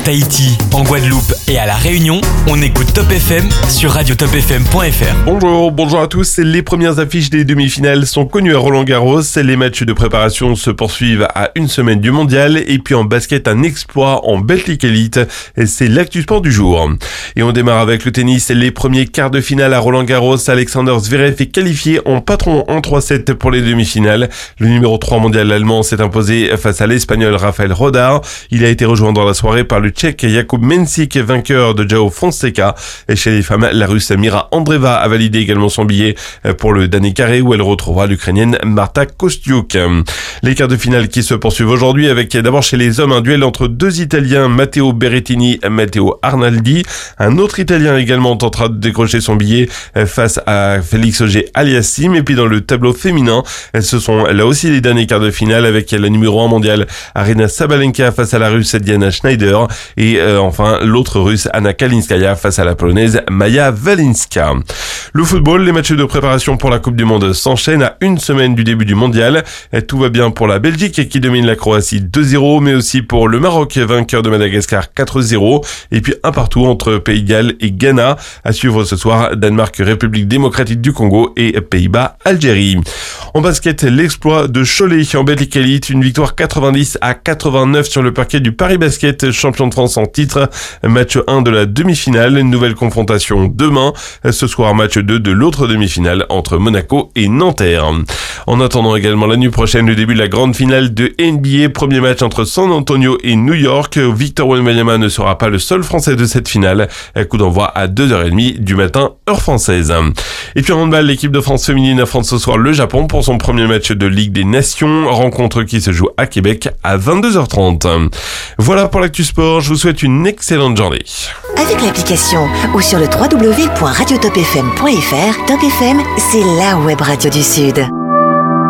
Tahiti, en Guadeloupe et à La Réunion, on écoute Top FM sur radiotopfm.fr. Bonjour à tous. Les premières affiches des demi-finales sont connues à Roland-Garros. Les matchs de préparation se poursuivent à une semaine du mondial. Et puis en basket, un exploit en Betclic Elite. C'est l'actu sport du jour. Et on démarre avec le tennis. Les premiers quarts de finale à Roland-Garros. Alexander Zverev est qualifié en patron en 3-7 pour les demi-finales. Le numéro 3 mondial allemand s'est imposé face à l'Espagnol Rafael Rodar. Il a été rejoint dans la soirée par le Tchèque Jakub Mensik, vainqueur de João Fonseca. Et chez les femmes, la Russe Mira Andreeva a validé également son billet pour le dernier carré où elle retrouvera l'Ukrainienne Marta Kostyuk. Les quarts de finale qui se poursuivent aujourd'hui avec d'abord chez les hommes un duel entre deux Italiens, Matteo Berrettini et Matteo Arnaldi. Un autre Italien également tentera de décrocher son billet face à Félix Auger-Aliassime. Et puis dans le tableau féminin, ce sont là aussi les derniers quarts de finale avec la numéro 1 mondiale Aryna Sabalenka face à la Russe Diana Schneider et enfin l'autre Russe Anna Kalinskaya face à la Polonaise Maja Walinska. Le football, les matchs de préparation pour la Coupe du Monde s'enchaînent à une semaine du début du mondial. Tout va bien pour la Belgique qui domine la Croatie 2-0, mais aussi pour le Maroc, vainqueur de Madagascar 4-0, et puis un partout entre Pays de Galles et Ghana. À suivre ce soir, Danemark, République démocratique du Congo et Pays-Bas, Algérie. En basket, l'exploit de Cholet en Betclic Elite, une victoire 90-89 sur le parquet du Paris Basket, champion de France en titre. Match 1 de la demi-finale, une nouvelle confrontation demain. Ce soir, match 2 de l'autre demi-finale entre Monaco et Nanterre. En attendant également la nuit prochaine le début de la grande finale de NBA, premier match entre San Antonio et New York. Victor Wembanyama ne sera pas le seul Français de cette finale. Coup d'envoi à 2h30 du matin, heure française. Et puis en handball, l'équipe de France féminine affronte ce soir le Japon pour son premier match de Ligue des Nations, rencontre qui se joue à Québec à 22h30. Voilà pour l'actu sport, je vous souhaite une excellente journée. Avec l'application ou sur le www.radiotopfm.fr, Top FM, c'est la web radio du Sud.